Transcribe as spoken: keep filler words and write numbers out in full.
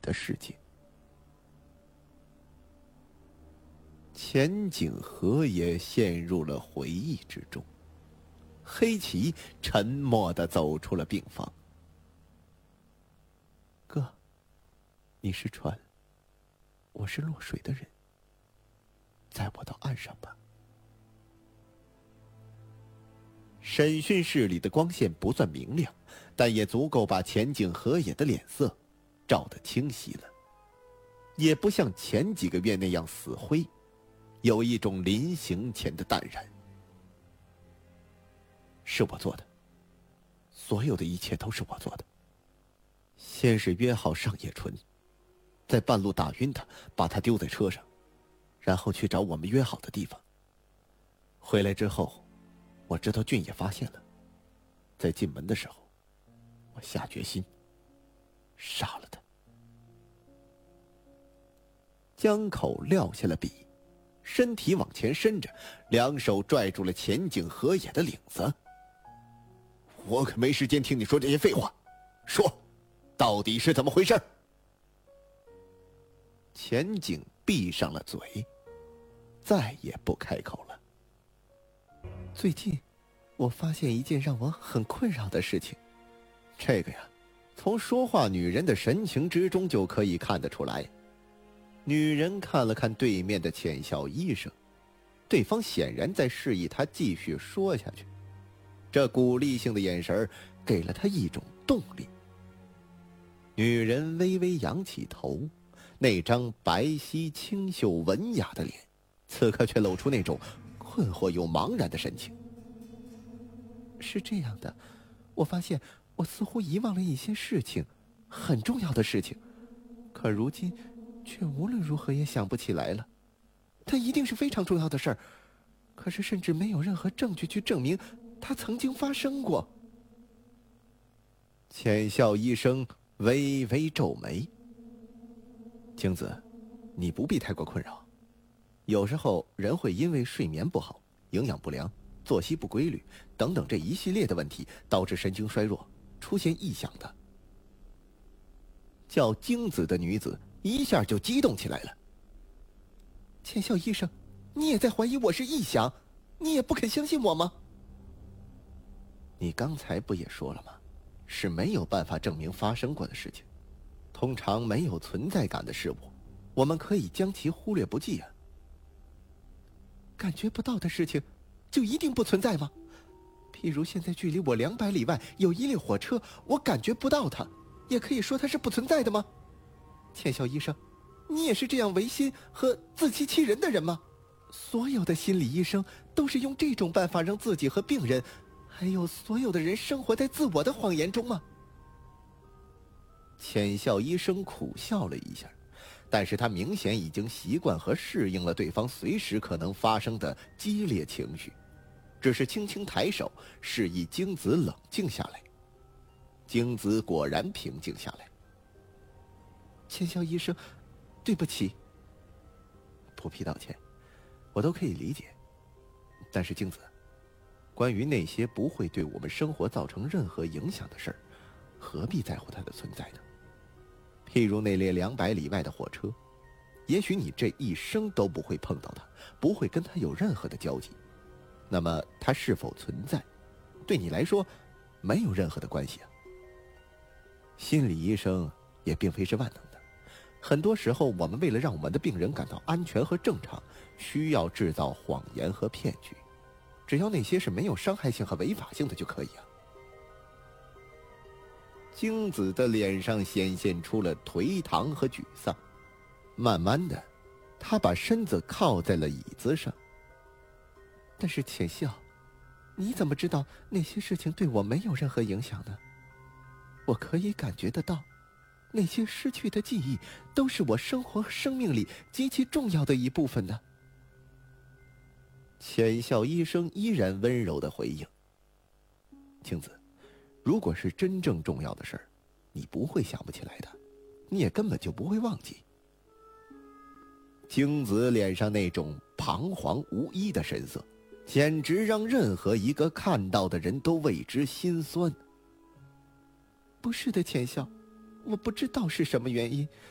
的世界。前景和也陷入了回忆之中。黑崎沉默地走出了病房。哥，你是船，我是落水的人，载我到岸上吧。审讯室里的光线不算明亮，但也足够把前景和也的脸色照得清晰了，也不像前几个月那样死灰，有一种临行前的淡然。是我做的，所有的一切都是我做的。先是约好上野纯，在半路打晕他，把他丢在车上，然后去找我们约好的地方。回来之后，我知道俊也发现了，在进门的时候，我下决心杀了他。江口撂下了笔，身体往前伸着，两手拽住了前景和也的领子。我可没时间听你说这些废话，说，到底是怎么回事？前景闭上了嘴，再也不开口了。最近，我发现一件让我很困扰的事情。这个呀，从说话女人的神情之中就可以看得出来。女人看了看对面的浅笑医生，对方显然在示意他继续说下去。这鼓励性的眼神给了他一种动力。女人微微扬起头，那张白皙清秀文雅的脸，此刻却露出那种困惑又茫然的神情。是这样的，我发现我似乎遗忘了一些事情，很重要的事情，可如今却无论如何也想不起来了。它一定是非常重要的事儿，可是甚至没有任何证据去证明它曾经发生过。浅笑医生微微皱眉。晴子，你不必太过困扰。有时候人会因为睡眠不好、营养不良、作息不规律等等这一系列的问题，导致神经衰弱，出现异响的。叫晶子的女子一下就激动起来了。浅笑医生，你也在怀疑我是异响？你也不肯相信我吗？你刚才不也说了吗？是没有办法证明发生过的事情。通常没有存在感的事物，我们可以将其忽略不计啊。感觉不到的事情，就一定不存在吗？譬如现在距离我两百里外有一列火车，我感觉不到它，也可以说它是不存在的吗？浅笑医生，你也是这样违心和自欺欺人的人吗？所有的心理医生都是用这种办法让自己和病人，还有所有的人生活在自我的谎言中吗？浅笑医生苦笑了一下，但是他明显已经习惯和适应了对方随时可能发生的激烈情绪，只是轻轻抬手示意京子冷静下来。京子果然平静下来。浅笑医生，对不起。不必道歉，我都可以理解。但是京子，关于那些不会对我们生活造成任何影响的事儿，何必在乎它的存在呢？譬如那列两百里外的火车，也许你这一生都不会碰到它，不会跟它有任何的交集。那么它是否存在，对你来说没有任何的关系啊。心理医生也并非是万能的，很多时候我们为了让我们的病人感到安全和正常，需要制造谎言和骗局，只要那些是没有伤害性和违法性的就可以啊。京子的脸上显现出了颓唐和沮丧，慢慢的，他把身子靠在了椅子上。但是浅笑，你怎么知道那些事情对我没有任何影响呢？我可以感觉得到，那些失去的记忆都是我生活和生命里极其重要的一部分呢。浅笑医生依然温柔地回应。青子，如果是真正重要的事儿，你不会想不起来的，你也根本就不会忘记。京子脸上那种彷徨无依的神色，简直让任何一个看到的人都为之心酸。不是的，浅笑，我不知道是什么原因，